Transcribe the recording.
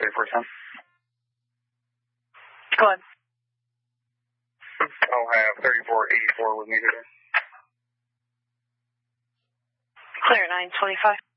3410. Go ahead. I'll have 3484 with me today. Clear 925.